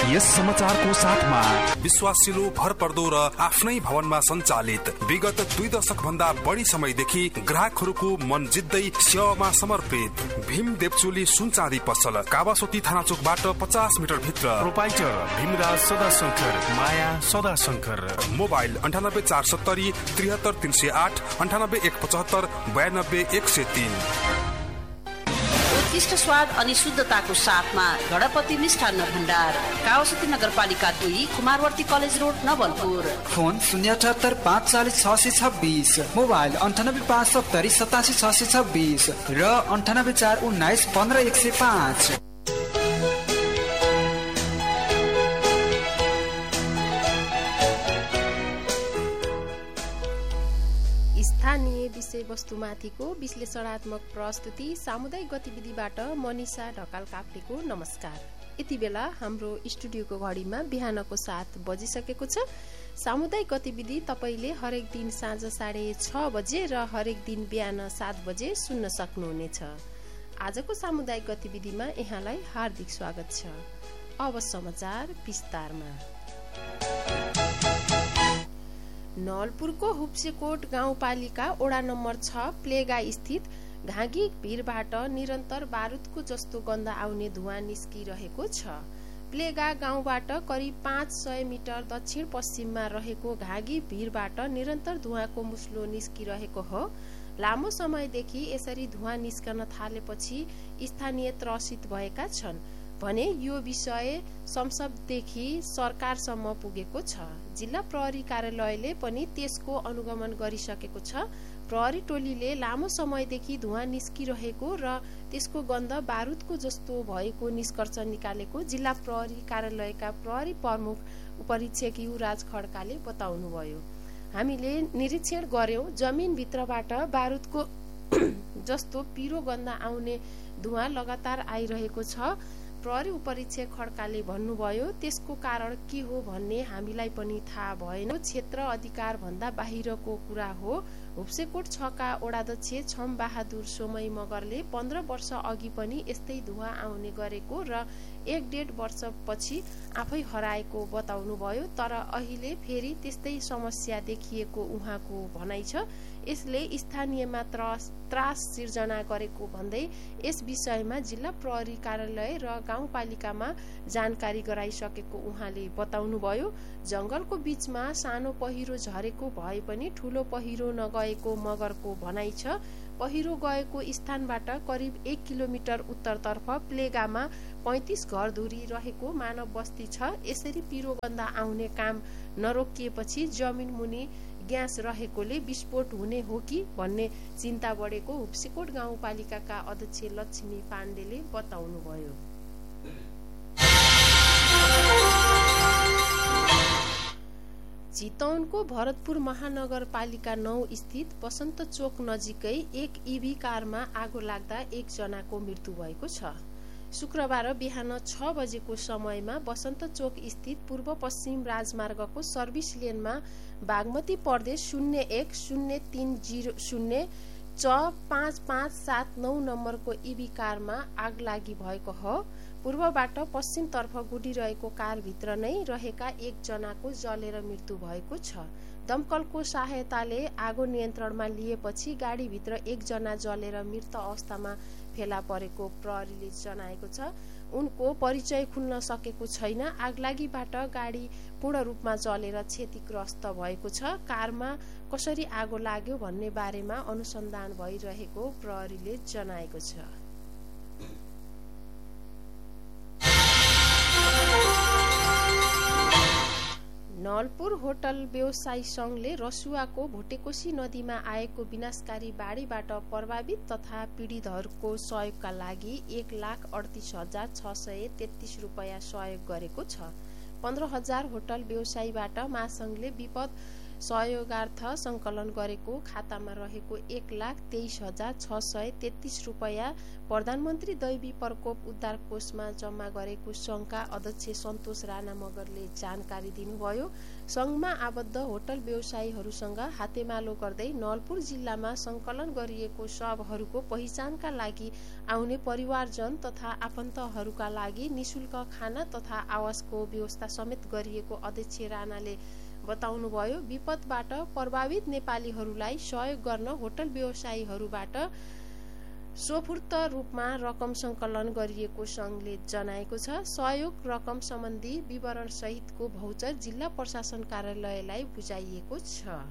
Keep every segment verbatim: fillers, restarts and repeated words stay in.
यस समाचारको साथमा विश्वासिलो भरपर्दो र आफ्नै भवनमा सञ्चालित विगत दुई दशक भन्दा बढी समयदेखि ग्राहकहरूको मन जित्दै सेवामा समर्पित भीम देवचोली सुनचाँदी पसल कावासोती थाना चोकबाट पचास मिटर भित्र। प्रोपाइटर भीमराज सदाशंकर, माया सदाशंकर। मोबाइल अन्ठानब्बे चार सत्तरी त्रिहत्तर तीन सय आठ अन्ठानब्बे एक पचहत्तर बयानब्बे एक सय तीन। उत्कृष्ट स्वाद अनि शुद्धताको साथमा गणपति मिष्ठान्न भण्डार, कावासोती नगरपालिका दुई, Kumarwarti college road, Nawalpur. Phone शून्य अठहत्तर पाँच चालिस छ सय छब्बिस, मोबाइल अन्ठानब्बे पाँच सत्तरी सतासी छ सय छब्बिस र अन्ठानब्बे चार उन्नाइस पन्ध्र एक सय पाँच। स्थानीय विषयवस्तुमाथिको विश्लेषणात्मक प्रस्तुति सामुदायिक गतिविधिबाट मनिषा ढकाल काफ्लेको नमस्कार। यति बेला हाम्रो स्टुडियोको घडीमा बिहानको सात बजिसकेको छ। सामुदायिक गतिविधि तपाईले हरेक दिन साँझ साढे छ बजे र हरेक दिन बिहान सात बजे सुन्न सक्नुहुनेछ। आजको सामुदायिक गतिविधिमा यहाँलाई हार्दिक स्वागत छ। अब समाचार विस्तारमा। नवलपुरको हुप्सेकोट गाउँपालिका ओडा नम्बर छ प्लेगा स्थित घाँगी भिरबाट निरन्तर बारुदको जस्तो गन्ध आउने धुवाँ निस्किरहेको छ। प्लेगा गाउँबाट करिब पाँच सय मिटर दक्षिण पश्चिममा रहेको घाँगी भिरबाट निरन्तर धुवाँको मुस्लो निस्किरहेको हो। लामो समयदेखि यसरी धुवाँ निस्कन थालेपछि स्थानीय त्रसित भएका छन् भने यो विषय संसददेखि सरकारसम्म पुगेको छ। जिल्ला प्रहरी कार्यालयले पनि त्यसको अनुगमन गरिसकेको छ। प्रहरी टोलीले लामो समयदेखि धुवाँ निस्किरहेको र त्यसको गन्ध बारुदको जस्तो भएको निष्कर्ष निकालेको जिल्ला प्रहरी कार्यालयका प्रहरी प्रमुख उपरीक्षक युवराज खड्काले बताउनुभयो। हामीले निरीक्षण गर्यौं, जमिनभित्रबाट बारुदको जस्तो पिरो गन्ध आउने धुवाँ लगातार आइरहेको छ। प्रहरी उपरीक्षक खड्काले भन्नुभयो, त्यसको कारण के हो भन्ने हामीलाई पनि थाहा भएन। क्षेत्र अधिकार भन्दा बाहिरको कुरा हो। हुप्सेकोट छका ओडाध्यक्ष छम बहादुर सोमई मगरले पन्ध्र वर्ष अघि पनि यस्तै धुवाँ आउने गरेको र एक डेढ वर्षपछि आफै हराएको बताउनुभयो। तर अहिले फेरि त्यस्तै समस्या देखिएको उहाँको भनाइ छ। यसले स्थानीयमा त्रास त्रास सिर्जना गरेको भन्दै यस विषयमा जिल्ला प्रहरी कार्यालय र गाउँपालिकामा जानकारी गराइसकेको उहाँले बताउनुभयो। जंगलको बीचमा सानो पहिरो झरेको भए पनि ठूलो पहिरो नगएको मगरको भनाइ छ। पहिरो गएको स्थानबाट करिब एक किलोमिटर उत्तरतर्फ प्लेगामा पैंतीस घर दूरी रहेको मानव बस्ती छ। यसरी पिरो गन्ध आउने काम नरोकिएपछि जमिन मुनि ग्यास रहेकोले विस्फोट हुने हो कि भन्ने चिन्ता बढेको हुप्सेकोट गाउँपालिकाका अध्यक्ष लक्ष्मी पाण्डेले बताउनुभयो। चितवनको भरतपुर महानगरपालिका नौ स्थित बसन्त चोक नजिकै एक ईभी कारमा आगो लाग्दा एक जनाको मृत्यु भएको छ। शुक्रबार बिहान छ बजेको समयमा बसन्त चोक स्थित पूर्व पश्चिम राजमार्गको सर्भिस लेनमा बागमती प्रदेश शून्य एक शून्य तीन जीरो शून्य च पाँच पाँच सात नौ नम्बरको ईभी कारमा आग लागि भएको हो। पूर्वबाट पश्चिमतर्फ गुडिरहेको कारभित्र नै रहेका एक जनाको जलेर मृत्यु भएको छ। दमकलको सहायताले आगो नियन्त्रणमा लिएपछि गाडीभित्र एक जना जलेर मृत अवस्थामा फेला परेको प्रहरीले जनाएको छ। उनको परिचय खुल्न सकेको छैन। आगलागीबाट गाडी पूर्ण रूपमा जलेर क्षतिग्रस्त भएको छ। कारमा कसरी आगो लाग्यो भन्ने बारेमा अनुसन्धान भइरहेको प्रहरीले जनाएको छ। नवलपुर होटल व्यवसायी संघले रसुवाको भोटेकोशी नदीमा आएको विनाशकारी बाढीबाट प्रभावित तथा पीडितहरूको सहयोगका लागि एक लाख अडतिस हजार छ सय तेत्तीस रुपियाँ सहयोग गरेको छ। पन्ध्र हजार होटल व्यवसायीबाट महासंघले विपद सहयोगार्थ सङ्कलन गरेको खातामा रहेको एक लाख तेइस हजार छ सय तेत्तीस रुपियाँ प्रधानमन्त्री दैवी प्रकोप उद्धार कोषमा जम्मा गरेको सङ्घका अध्यक्ष सन्तोष राणा मगरले जानकारी दिनुभयो। सङ्घमा आबद्ध होटल व्यवसायीहरूसँग हातेमालो गर्दै नलपुर जिल्लामा सङ्कलन गरिएको शवहरूको पहिचानका लागि आउने परिवारजन तथा आफन्तहरूका लागि निशुल्क खाना तथा आवासको व्यवस्था समेत गरिएको अध्यक्ष राणाले बताउनुभयो। विपदबाट प्रभावित नेपालीहरूलाई सहयोग गर्न होटल व्यवसायीहरूबाट स्वफूर्त रूपमा रकम सङ्कलन गरिएको सङ्घले जनाएको छ। सहयोग रकम सम्बन्धी विवरण सहितको भौचर जिल्ला प्रशासन कार्यालयलाई बुझाइएको छ।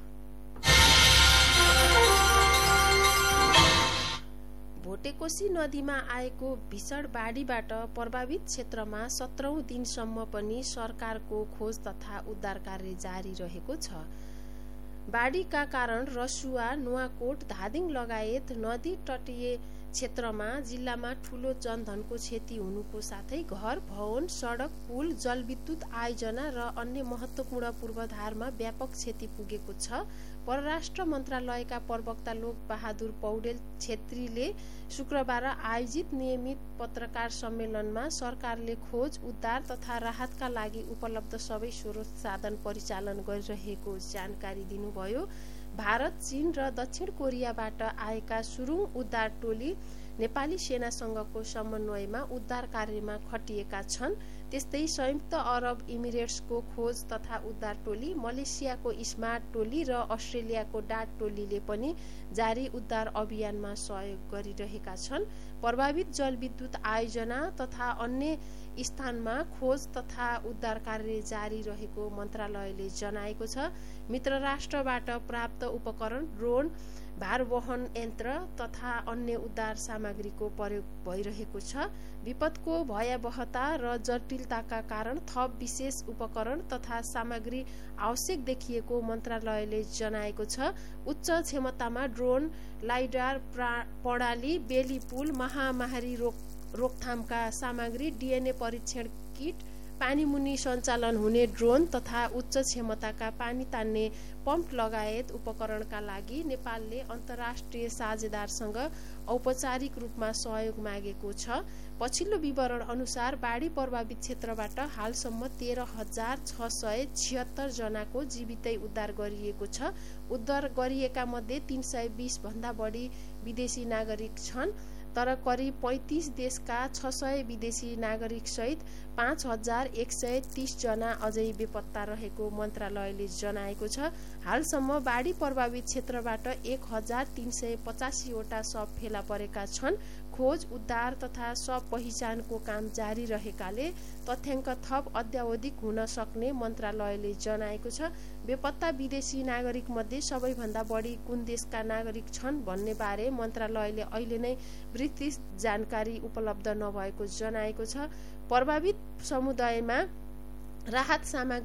भोटेकोशी नदीमा आएको भीषण बाढीबाट प्रभावित क्षेत्रमा सत्रौं दिनसम्म पनि सरकारको खोज तथा उद्धार कार्य जारी रहेको छ। बाढीका कारण रसुवा, नुवाकोट, धादिङ लगायत नदी तटीय क्षेत्रमा जिल्लामा ठूलो जनधनको क्षति हुनुको साथै घर, भवन, सडक, पुल, जलविद्युत आयोजना र अन्य महत्वपूर्ण पूर्वाधारमा व्यापक क्षति पुगेको छ। परराष्ट्र मन्त्रालयका प्रवक्ता लोक बहादुर पौडेल छेत्रीले शुक्रबार आयोजित नियमित पत्रकार सम्मेलनमा सरकारले खोज, उद्धार तथा राहतका लागि उपलब्ध सबै स्रोत साधन परिचालन गरिरहेको जानकारी दिनुभयो। भारत, चीन र दक्षिण कोरियाबाट आएका सुरुङ उद्धार टोली नेपाली सेनासँगको समन्वयमा उद्धार कार्यमा खटिएका छन्। त्यस्तै संयुक्त अरब इमिरेट्सको खोज तथा उद्धार टोली, मलेसियाको स्मार्ट टोली र अस्ट्रेलियाको डाट टोलीले पनि जारी उद्धार अभियानमा सहयोग गरिरहेका छन्। प्रभावित जलविद्युत आयोजना तथा अन्य स्थानमा खोज तथा उद्धार कार्य जारी रहेको मन्त्रालयले जनाएको छ। मित्र राष्ट्रबाट प्राप्त उपकरण, ड्रोन, भारवहन यन्त्र तथा अन्य उद्धार सामग्रीको प्रयोग भइरहेको छ। विपदको भयावहता र जटिलताका कारण थप विशेष उपकरण तथा सामग्री आवश्यक देखिएको मन्त्रालयले जनाएको छ। उच्च क्षमतामा ड्रोन, लाइडार प्रणाली, बेली पुल, महामारी रोक रोकथामका सामग्री, डीएनए परीक्षण किट, पानीमुनि सञ्चालन हुने ड्रोन तथा उच्च क्षमताका पानी तान्ने पम्प लगायत उपकरणका लागि नेपालले अन्तर्राष्ट्रिय साझेदारसँग औपचारिक रूपमा सहयोग मागेको छ। पछिल्लो विवरण अनुसार बाढी प्रभावित क्षेत्रबाट हालसम्म तेह्र हजार छ सय छिहत्तर जनाको जीवितै उद्धार गरिएको छ। उद्धार गरिएका मध्ये तीन सय बीस भन्दा बढी विदेशी नागरिक छन्, तर करिब पैंतीस देशका छ सय विदेशी नागरिक सहित पाँच हजार एक सय तीस जना अझै बेपत्ता रहेको मन्त्रालयले जनाएको छ। हालसम्म बाढी प्रभावित क्षेत्रबाट एक हजार तीन सय पचासीवटा शव फेला परेका छन्। खोज, उद्धार तथा शव पहिचानको काम जारी रहेकाले तथ्याङ्क थप अद्यावधिक हुन सक्ने मन्त्रालयले जनाएको छ। बेपत्ता विदेशी नागरिक मध्ये सबैभन्दा बढी कुन देशका नागरिक छन् भन्ने बारे मन्त्रालयले अहिले नै विस्तृत जानकारी उपलब्ध नभएको जनाएको छ। प्रभावित समुदायमा राहत सामग्री